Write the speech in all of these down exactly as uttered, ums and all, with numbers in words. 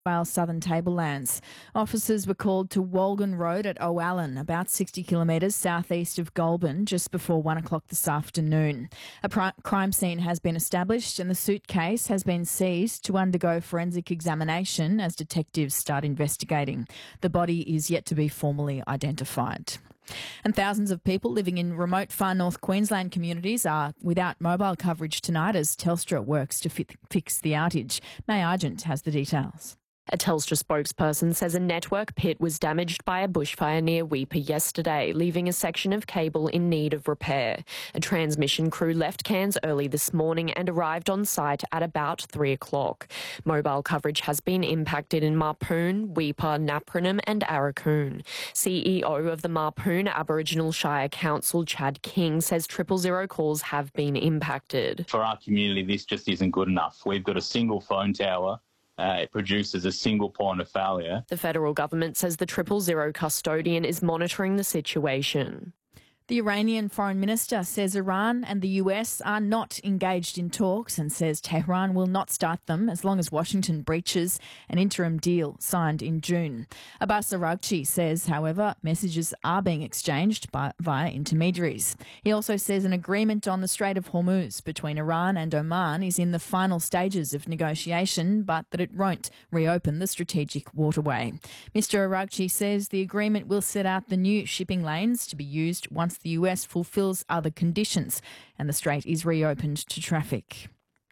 Wales southern tablelands. Officers were called to Walgan Road at O'Allen, about sixty kilometres southeast of Goulburn, just before one o'clock this afternoon. A pri- crime scene has been established and the suitcase has been seized to undergo forensic examination as detectives start investigating. The body is yet to be formally identified. And thousands of people living in remote far north Queensland communities are without mobile coverage tonight as Telstra works to fi- fix the outage. May Argent has the details. A Telstra spokesperson says a network pit was damaged by a bushfire near Weipa yesterday, leaving a section of cable in need of repair. A transmission crew left Cairns early this morning and arrived on site at about three o'clock. Mobile coverage has been impacted in Marpoon, Weipa, Napranum and Arakoon. C E O of the Marpoon Aboriginal Shire Council, Chad King, says triple zero calls have been impacted. For our community, this just isn't good enough. We've got a single phone tower. Uh, it produces a single point of failure. The federal government says the triple zero custodian is monitoring the situation. The Iranian foreign minister says Iran and the U S are not engaged in talks and says Tehran will not start them as long as Washington breaches an interim deal signed in June. Abbas Araghchi says, however, messages are being exchanged by, via intermediaries. He also says an agreement on the Strait of Hormuz between Iran and Oman is in the final stages of negotiation, but that it won't reopen the strategic waterway. Mister Araghchi says the agreement will set out the new shipping lanes to be used once the U S fulfills other conditions and the strait is reopened to traffic.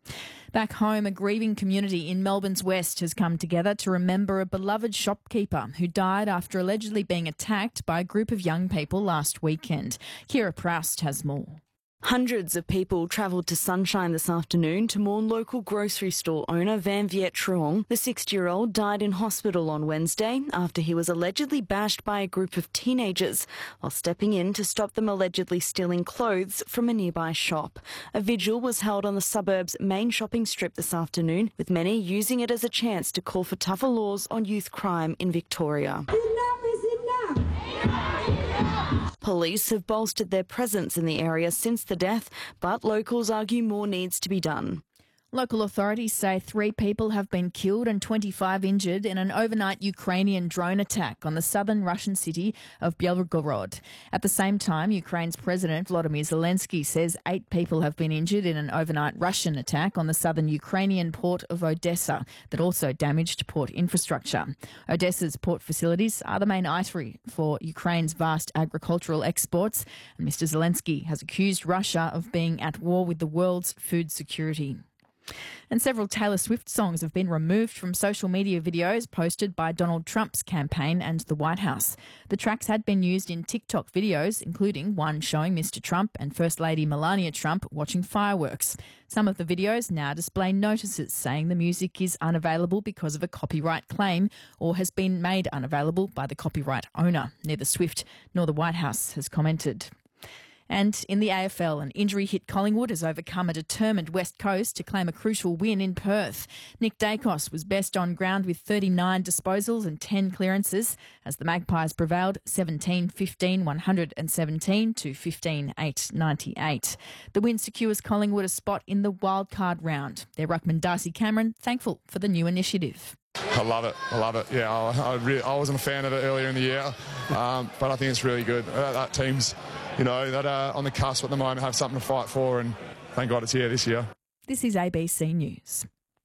Back home, a grieving community in Melbourne's West has come together to remember a beloved shopkeeper who died after allegedly being attacked by a group of young people last weekend. Kira Proust has more. Hundreds of people travelled to Sunshine this afternoon to mourn local grocery store owner Van Viet Truong. The sixty-year-old died in hospital on Wednesday after he was allegedly bashed by a group of teenagers while stepping in to stop them allegedly stealing clothes from a nearby shop. A vigil was held on the suburb's main shopping strip this afternoon, with many using it as a chance to call for tougher laws on youth crime in Victoria. Enough is enough! Police have bolstered their presence in the area since the death, but locals argue more needs to be done. Local authorities say three people have been killed and twenty-five injured in an overnight Ukrainian drone attack on the southern Russian city of Belgorod. At the same time, Ukraine's President Volodymyr Zelensky says eight people have been injured in an overnight Russian attack on the southern Ukrainian port of Odessa that also damaged port infrastructure. Odessa's port facilities are the main artery for Ukraine's vast agricultural exports, and Mister Zelensky has accused Russia of being at war with the world's food security. And several Taylor Swift songs have been removed from social media videos posted by Donald Trump's campaign and the White House. The tracks had been used in TikTok videos, including one showing Mister Trump and First Lady Melania Trump watching fireworks. Some of the videos now display notices saying the music is unavailable because of a copyright claim or has been made unavailable by the copyright owner. Neither Swift nor the White House has commented. And in the A F L, an injury-hit Collingwood has overcome a determined West Coast to claim a crucial win in Perth. Nick Dacos was best on ground with thirty-nine disposals and ten clearances as the Magpies prevailed seventeen fifteen one hundred seventeen to fifteen eight ninety-eight. The win secures Collingwood a spot in the wildcard round. Their ruckman Darcy Cameron thankful for the new initiative. I love it. I love it. Yeah, I, I, really, I wasn't a fan of it earlier in the year, um, but I think it's really good. Uh, that team's, you know, that uh, on the cusp at the moment have something to fight for, and thank God it's here this year. This is A B C News.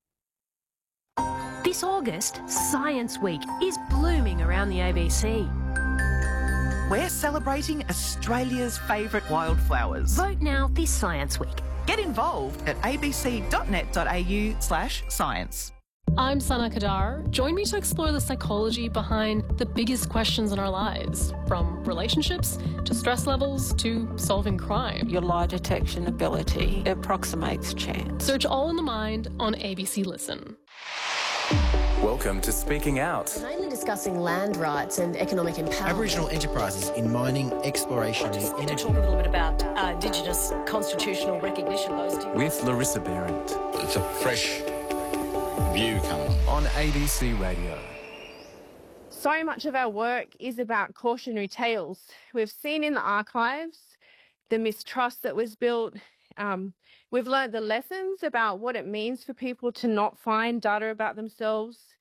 This August, Science Week is blooming around the A B C. We're celebrating Australia's favourite wildflowers. Vote now this Science Week. Get involved at abc.net.au slash science. I'm Sana Kadar. Join me to explore the psychology behind the biggest questions in our lives, from relationships to stress levels to solving crime. Your lie detection ability approximates chance. Search All in the Mind on A B C Listen. Welcome to Speaking Out. Mainly discussing land rights and economic empowerment. Aboriginal enterprises in mining, exploration and energy. To talk a little bit about uh, Indigenous constitutional recognition. Those two. With Larissa Behrendt. It's a fresh view coming on A B C Radio. So much of our work is about cautionary tales. We've seen in the archives the mistrust that was built. Um, we've learned the lessons about what it means for people to not find data about themselves